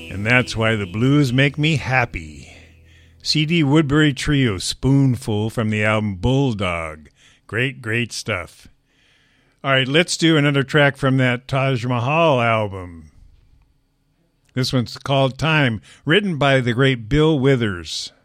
And that's why the blues make me happy. C.D. Woodbury Trio, Spoonful, from the album Bulldog. Great, great stuff. All right, let's do another track from that Taj Mahal album. This one's called Time, written by the great Bill Withers.